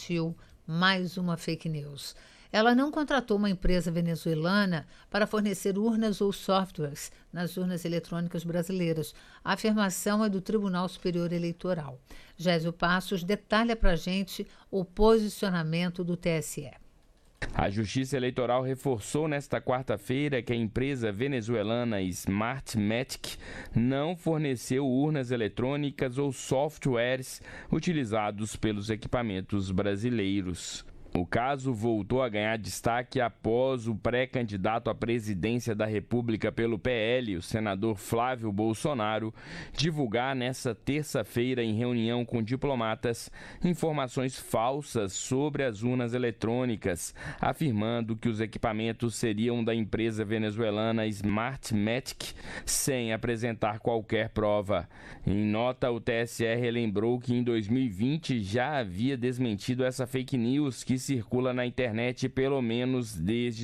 desmentiu mais uma fake news. Ela não contratou uma empresa venezuelana para fornecer urnas ou softwares nas urnas eletrônicas brasileiras. A afirmação é do Tribunal Superior Eleitoral. Gésio Passos detalha para a gente o posicionamento do TSE. A Justiça Eleitoral reforçou nesta quarta-feira que a empresa venezuelana Smartmatic não forneceu urnas eletrônicas ou softwares utilizados pelos equipamentos brasileiros. O caso voltou a ganhar destaque após o pré-candidato à presidência da República pelo PL, o senador Flávio Bolsonaro, divulgar nesta terça-feira, em reunião com diplomatas, informações falsas sobre as urnas eletrônicas, afirmando que os equipamentos seriam da empresa venezuelana Smartmatic, sem apresentar qualquer prova. Em nota, o TSE relembrou que em 2020 já havia desmentido essa fake news que circula na internet pelo menos desde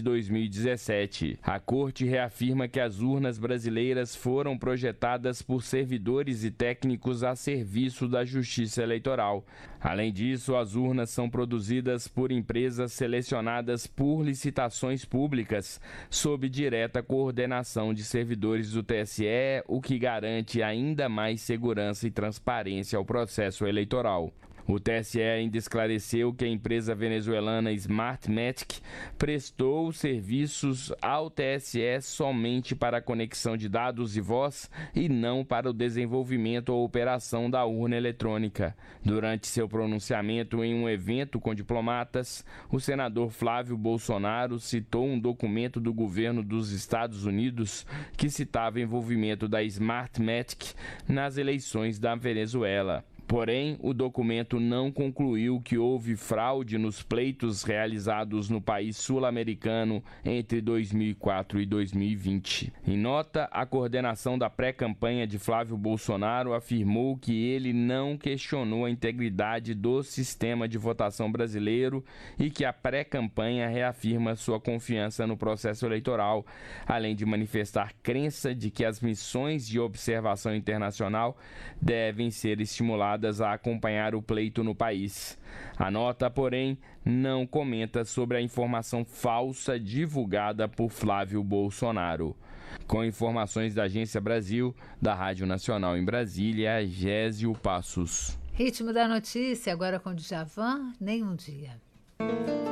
2017. A corte reafirma que as urnas brasileiras foram projetadas por servidores e técnicos a serviço da Justiça Eleitoral. Além disso, as urnas são produzidas por empresas selecionadas por licitações públicas, sob direta coordenação de servidores do TSE, o que garante ainda mais segurança e transparência ao processo eleitoral. O TSE ainda esclareceu que a empresa venezuelana Smartmatic prestou serviços ao TSE somente para a conexão de dados e voz e não para o desenvolvimento ou operação da urna eletrônica. Durante seu pronunciamento em um evento com diplomatas, o senador Flávio Bolsonaro citou um documento do governo dos Estados Unidos que citava envolvimento da Smartmatic nas eleições da Venezuela. Porém, o documento não concluiu que houve fraude nos pleitos realizados no país sul-americano entre 2004 e 2020. Em nota, a coordenação da pré-campanha de Flávio Bolsonaro afirmou que ele não questionou a integridade do sistema de votação brasileiro e que a pré-campanha reafirma sua confiança no processo eleitoral, além de manifestar crença de que as missões de observação internacional devem ser estimuladas a acompanhar o pleito no país. A nota, porém, não comenta sobre a informação falsa divulgada por Flávio Bolsonaro. Com informações da Agência Brasil, da Rádio Nacional em Brasília, Gésio Passos. Ritmo da notícia, agora com o Djavan, Nem um Dia.